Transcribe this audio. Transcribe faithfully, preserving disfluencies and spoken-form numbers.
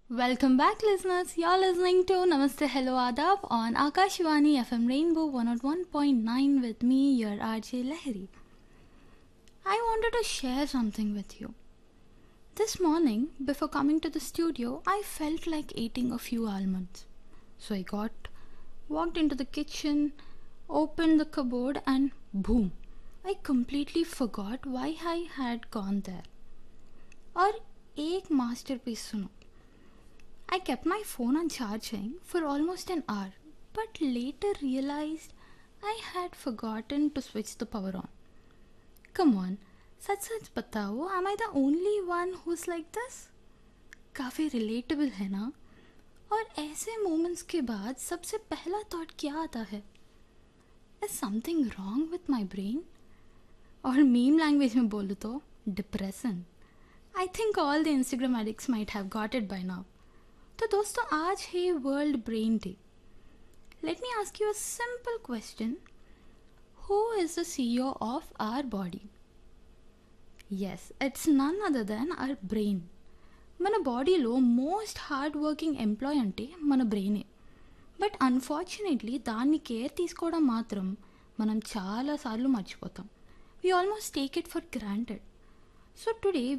Welcome back, listeners. You're listening to Namaste Hello Adab on Akashvani F M Rainbow one oh one point nine with me, your R J Lahiri. I wanted to share something with you. This morning, before coming to the studio, I felt like eating a few almonds. So I got, walked into the kitchen, opened the cupboard, and boom, I completely forgot why I had gone there. और एक masterpiece सुनो. I kept my phone on charging for almost an hour, but later realized I had forgotten to switch the power on. Come on, सच सच बताओ, am I the only one who's like this? काफ़ी relatable है ना? और ऐसे moments के बाद सबसे पहला thought क्या आता है? Is something wrong with my brain? और meme language में बोलूँ तो depression. I think all the Instagram addicts might have got it by now. तो दोस्तों आज है world brain day. Let me ask you a simple question. Who is the CEO of our body? yes, it's none other than our brain. మన బాడీలో most hard working employee అంటే మన బ్రెయినే. But unfortunately దాన్ని care తీసుకోవడం మాత్రం మనం చాలాసార్లు మర్చిపోతాం. We almost take it for granted. So today